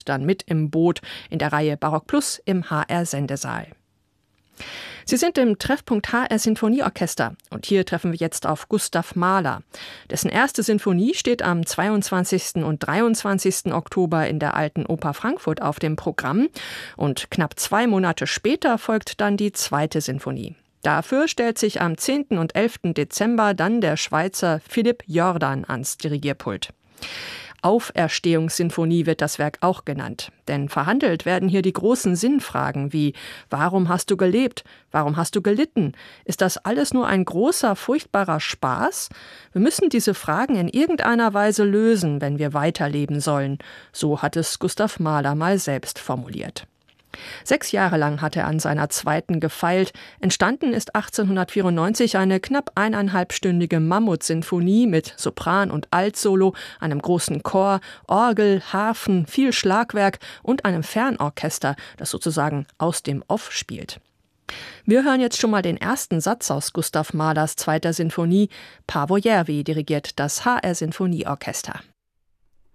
dann mit im Boot in der Reihe Barock Plus im HR-Sendesaal. Sie sind im Treffpunkt HR Sinfonieorchester und hier treffen wir jetzt auf Gustav Mahler. Dessen erste Sinfonie steht am 22. und 23. Oktober in der Alten Oper Frankfurt auf dem Programm und knapp 2 Monate später folgt dann die zweite Sinfonie. Dafür stellt sich am 10. und 11. Dezember dann der Schweizer Philipp Jordan ans Dirigierpult. Auferstehungssinfonie wird das Werk auch genannt. Denn verhandelt werden hier die großen Sinnfragen wie: Warum hast du gelebt? Warum hast du gelitten? Ist das alles nur ein großer, furchtbarer Spaß? Wir müssen diese Fragen in irgendeiner Weise lösen, wenn wir weiterleben sollen. So hat es Gustav Mahler mal selbst formuliert. 6 Jahre lang hat er an seiner zweiten gefeilt. Entstanden ist 1894 eine knapp 1,5-stündige Mammutsinfonie mit Sopran- und Altsolo, einem großen Chor, Orgel, Harfen, viel Schlagwerk und einem Fernorchester, das sozusagen aus dem Off spielt. Wir hören jetzt schon mal den ersten Satz aus Gustav Mahlers zweiter Sinfonie. Paavo Järvi dirigiert das HR Sinfonieorchester.